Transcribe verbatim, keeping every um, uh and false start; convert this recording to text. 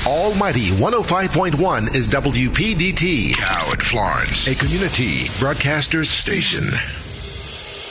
Almighty one oh five point one is W P D T. Coward Florence, a community broadcasters station.